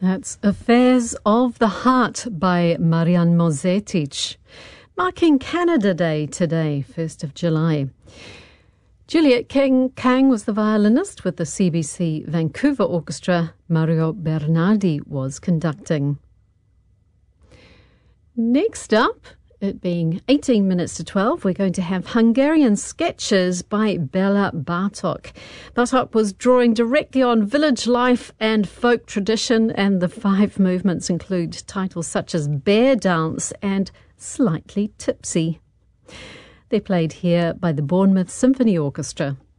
That's Affairs of the Heart by Marian Mozetic, marking Canada Day today, 1st of July. Juliet Kang was the violinist with the CBC Vancouver Orchestra. Mario Bernardi was conducting. Next up, it being 18 minutes to 12, we're going to have Hungarian Sketches by Bela Bartok. Bartok was drawing directly on village life and folk tradition, and the 5 movements include titles such as Bear Dance and Slightly Tipsy. They're played here by the Bournemouth Symphony Orchestra.